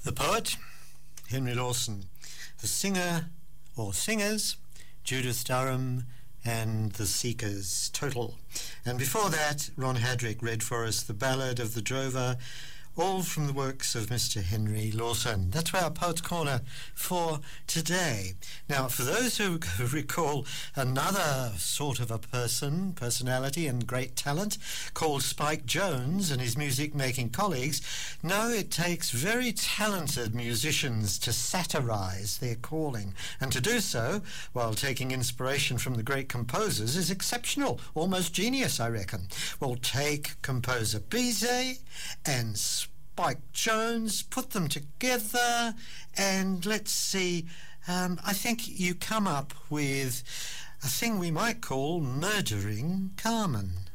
The poet, Henry Lawson. The singer, or singers, Judith Durham and the Seekers, Total. And before that, Ron Hadrick read for us the Ballad of the Drover, all from the works of Mr. Henry Lawson. That's our Poets Corner for today. Now, for those who recall another sort of a personality and great talent called Spike Jones and his music-making colleagues, know it takes very talented musicians to satirize their calling, and to do so while taking inspiration from the great composers is exceptional, almost genius, I reckon. Well, take composer Bizet and Spike Jones, put them together, and let's see, I think you come up with a thing we might call Murdering Carmen.